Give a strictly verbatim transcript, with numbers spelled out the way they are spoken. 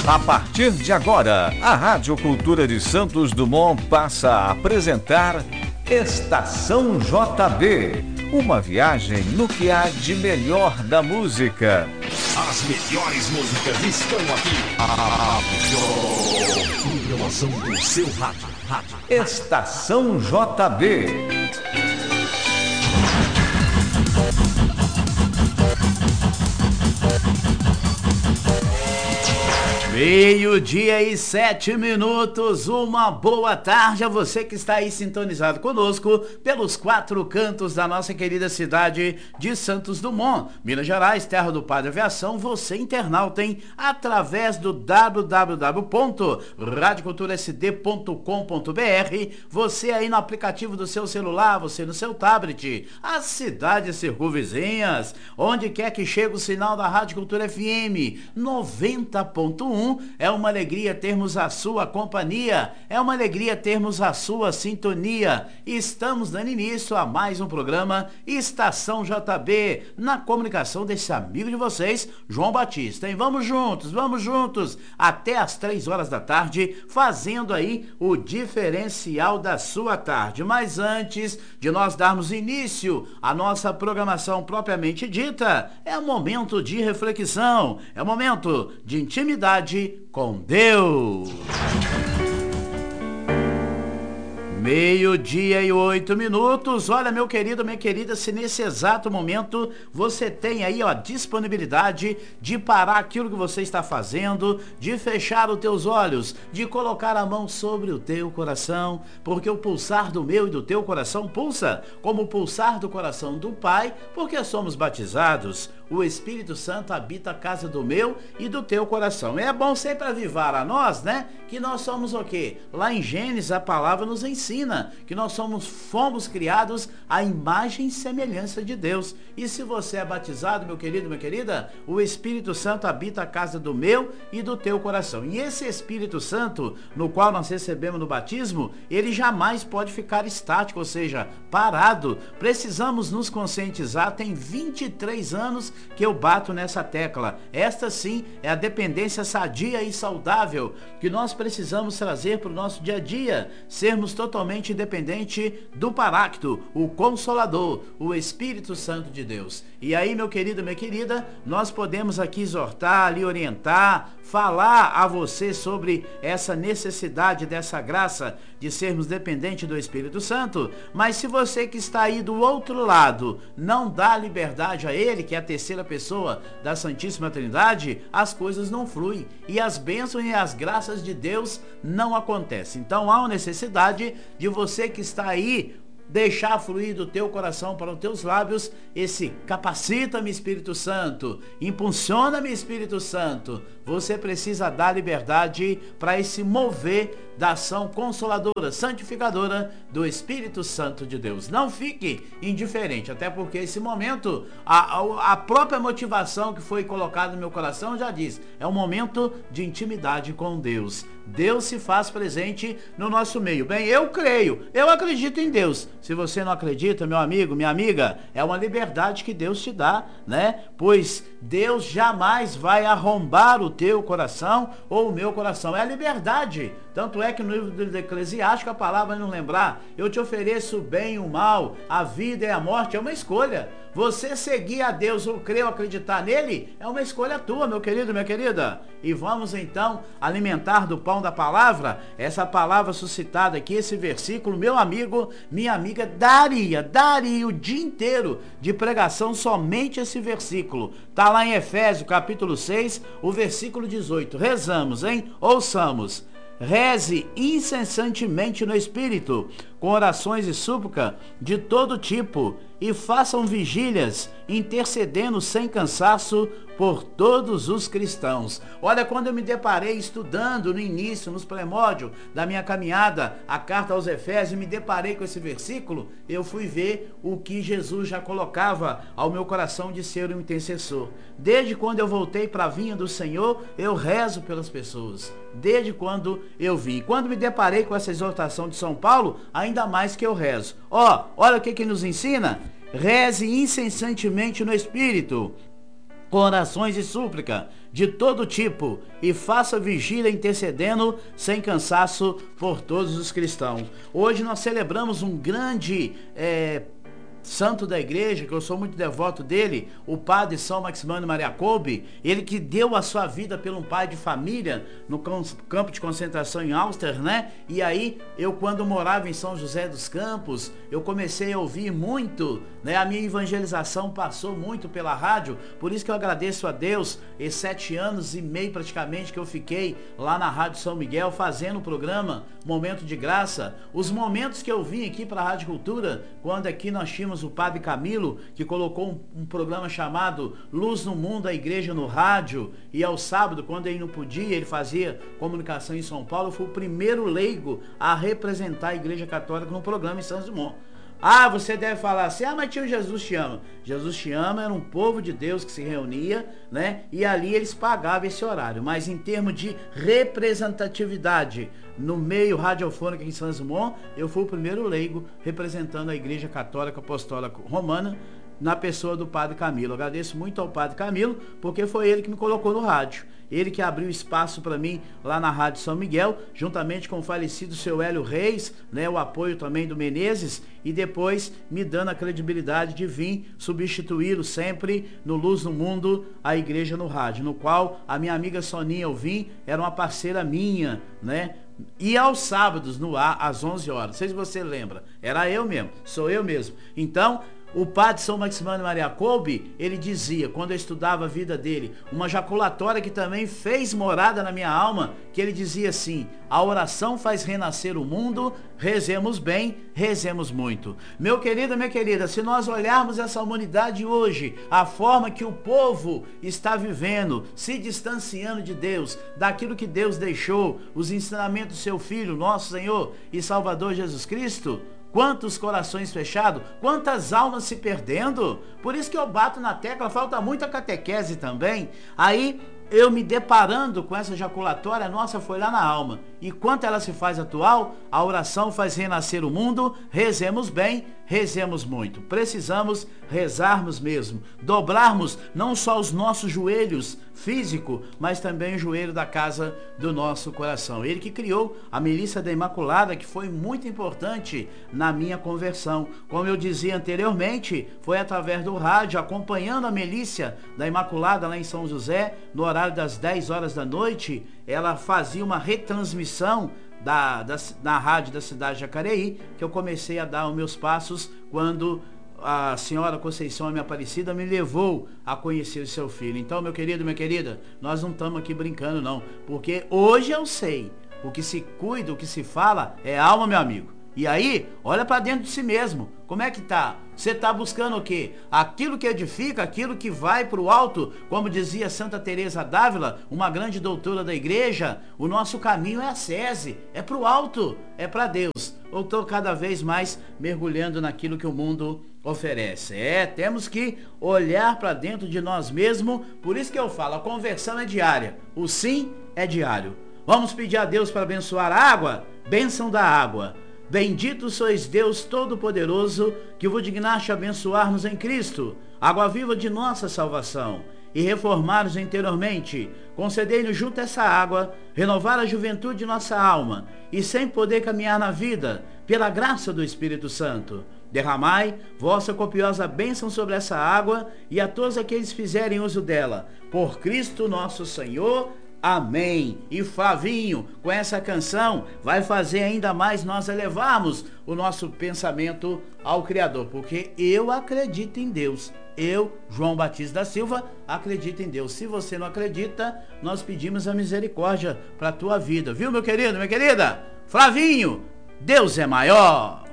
A partir de agora, a Rádio Cultura de Santos Dumont passa a apresentar Estação J B, uma viagem no que há de melhor da música. As melhores músicas estão aqui. A melhor programação do seu rádio. rádio. Estação J B. Meio-dia e sete minutos, uma boa tarde a você que está aí sintonizado conosco pelos quatro cantos da nossa querida cidade de Santos Dumont, Minas Gerais, terra do Padre Aviação. Você internauta, hein? Através do w w w ponto rádio cultura s d ponto com ponto b r, você aí no aplicativo do seu celular, você no seu tablet, as cidades circunvizinhas, onde quer que chegue o sinal da Rádio Cultura F M noventa ponto um. É uma alegria termos a sua companhia, é uma alegria termos a sua sintonia. Estamos dando início a mais um programa Estação J B, na comunicação desse amigo de vocês, João Batista. E vamos juntos, vamos juntos, até as três horas da tarde, fazendo aí o diferencial da sua tarde. Mas antes de nós darmos início à nossa programação propriamente dita, é um momento de reflexão, é um momento de intimidade com Deus. Meio-dia e oito minutos. Olha, meu querido, minha querida, se nesse exato momento você tem aí, ó, disponibilidade de parar aquilo que você está fazendo, de fechar os teus olhos, de colocar a mão sobre o teu coração, porque o pulsar do meu e do teu coração pulsa como o pulsar do coração do Pai, porque somos batizados. O Espírito Santo habita a casa do meu e do teu coração. E é bom sempre avivar a nós, né? Que nós somos o quê? Lá em Gênesis a palavra nos ensina que nós somos, fomos criados à imagem e semelhança de Deus. E se você é batizado, meu querido, minha querida, o Espírito Santo habita a casa do meu e do teu coração. E esse Espírito Santo, no qual nós recebemos no batismo, ele jamais pode ficar estático, ou seja, parado. Precisamos nos conscientizar, tem vinte e três anos que eu bato nessa tecla. Esta sim é a dependência sadia e saudável que nós precisamos trazer para o nosso dia a dia, sermos totalmente independentes do Paráclito, o Consolador, o Espírito Santo de Deus. E aí, meu querido, minha querida, nós podemos aqui exortar, lhe orientar, falar a você sobre essa necessidade dessa graça de sermos dependentes do Espírito Santo, mas se você que está aí do outro lado não dá liberdade a ele, que é a terceira pessoa da Santíssima Trindade, as coisas não fluem e as bênçãos e as graças de Deus não acontecem. Então há uma necessidade de você que está aí deixar fluir do teu coração para os teus lábios esse capacita-me, Espírito Santo, impulsiona-me, Espírito Santo. Você precisa dar liberdade para esse mover da ação consoladora, santificadora do Espírito Santo de Deus. Não fique indiferente, até porque esse momento, a, a, a própria motivação que foi colocada no meu coração já diz, é um momento de intimidade com Deus. Deus se faz presente no nosso meio. Bem, eu creio, eu acredito em Deus. Se você não acredita, meu amigo, minha amiga, é uma liberdade que Deus te dá, né? Pois Deus jamais vai arrombar o teu coração ou o meu coração. É a liberdade. Tanto é que no livro do Eclesiástico a palavra vai nos lembrar, eu te ofereço o bem e o mal, a vida e a morte, é uma escolha. Você seguir a Deus ou crer ou acreditar nele, é uma escolha tua, meu querido, minha querida. E vamos então alimentar do pão da palavra, essa palavra suscitada aqui, esse versículo, meu amigo, minha amiga, daria, daria o dia inteiro de pregação somente esse versículo. Está lá em Efésios capítulo seis, o versículo dezoito. Rezamos, hein? Ouçamos. Reze incessantemente no Espírito, com orações e súplica de todo tipo, e façam vigílias, intercedendo sem cansaço por todos os cristãos. Olha, quando eu me deparei estudando no início, nos primórdios da minha caminhada, a carta aos Efésios, me deparei com esse versículo, eu fui ver o que Jesus já colocava ao meu coração de ser um intercessor. Desde quando eu voltei para a vinha do Senhor, eu rezo pelas pessoas. Desde quando eu vim. Quando me deparei com essa exortação de São Paulo, ainda mais que eu rezo. Ó, olha o que que nos ensina. Reze incessantemente no Espírito, com orações e súplica de todo tipo, e faça vigília intercedendo sem cansaço por todos os cristãos. Hoje nós celebramos um grande é, santo da igreja, que eu sou muito devoto dele, o padre São Maximiliano Maria Kolbe, ele que deu a sua vida pelo um pai de família no campo de concentração em Auster, né? E aí, eu quando morava em São José dos Campos, eu comecei a ouvir muito, né? A minha evangelização passou muito pela rádio, por isso que eu agradeço a Deus, esses sete anos e meio praticamente que eu fiquei lá na Rádio São Miguel, fazendo o programa Momento de Graça, os momentos que eu vim aqui para a Rádio Cultura, quando aqui nós tínhamos o padre Camilo, que colocou um, um programa chamado Luz no Mundo, a Igreja no Rádio, e ao sábado, quando ele não podia, ele fazia comunicação em São Paulo, eu fui o primeiro leigo a representar a Igreja Católica no programa em Santos Dumont. Ah, você deve falar assim, ah, mas tio, Jesus te ama. Jesus te ama era um povo de Deus que se reunia, né? E ali eles pagavam esse horário. Mas em termos de representatividade no meio radiofônico aqui em Santos Dumont, eu fui o primeiro leigo representando a Igreja Católica Apostólica Romana, na pessoa do padre Camilo. Eu agradeço muito ao padre Camilo, porque foi ele que me colocou no rádio. Ele que abriu espaço para mim lá na Rádio São Miguel, juntamente com o falecido seu Hélio Reis, né, o apoio também do Menezes, e depois me dando a credibilidade de vir substituí-lo sempre no Luz no Mundo, a Igreja no Rádio, no qual a minha amiga Soninha Elvim era uma parceira minha, né? E aos sábados no ar, às onze horas. Não sei se você lembra, era eu mesmo, sou eu mesmo. Então, o padre São Maximiliano Maria Kolbe, ele dizia, quando eu estudava a vida dele, uma jaculatória que também fez morada na minha alma, que ele dizia assim: a oração faz renascer o mundo, rezemos bem, rezemos muito. Meu querido, minha querida, se nós olharmos essa humanidade hoje, a forma que o povo está vivendo, se distanciando de Deus, daquilo que Deus deixou, os ensinamentos do seu Filho, nosso Senhor e Salvador Jesus Cristo, quantos corações fechados, quantas almas se perdendo. Por isso que eu bato na tecla, falta muita catequese também. Aí eu me deparando com essa jaculatória, nossa, foi lá na alma. E quanto ela se faz atual, a oração faz renascer o mundo, rezemos bem, rezemos muito. Precisamos rezarmos mesmo, dobrarmos não só os nossos joelhos físico, mas também o joelho da casa do nosso coração. Ele que criou a Milícia da Imaculada, que foi muito importante na minha conversão. Como eu dizia anteriormente, foi através do rádio, acompanhando a Milícia da Imaculada lá em São José, no horário das dez horas da noite, ela fazia uma retransmissão da, da, na rádio da cidade de Jacareí, que eu comecei a dar os meus passos quando a senhora Conceição, a minha Aparecida, me levou a conhecer o seu filho. Então, meu querido, minha querida, nós não estamos aqui brincando não, porque hoje eu sei, o que se cuida, o que se fala é alma, meu amigo. E aí, olha para dentro de si mesmo. Como é que tá? Você está buscando o quê? Aquilo que edifica, aquilo que vai para o alto, como dizia Santa Teresa d'Ávila, uma grande doutora da igreja, o nosso caminho é a sese, é para o alto, é para Deus. Eu estou cada vez mais mergulhando naquilo que o mundo oferece. É, temos que olhar para dentro de nós mesmos, por isso que eu falo, a conversão é diária, o sim é diário. Vamos pedir a Deus para abençoar a água? Bênção da água. Bendito sois Deus Todo-Poderoso, que vos dignaste abençoar-nos em Cristo, água viva de nossa salvação, e reformar-nos interiormente. Concedei-nos junto a essa água, renovar a juventude de nossa alma, e sem poder caminhar na vida, pela graça do Espírito Santo, derramai vossa copiosa bênção sobre essa água, e a todos aqueles que fizerem uso dela, por Cristo nosso Senhor. Amém. E Flavinho, com essa canção, vai fazer ainda mais nós elevarmos o nosso pensamento ao Criador, porque eu acredito em Deus. Eu, João Batista da Silva, acredito em Deus. Se você não acredita, nós pedimos a misericórdia para a tua vida. Viu, meu querido, minha querida? Flavinho, Deus é maior.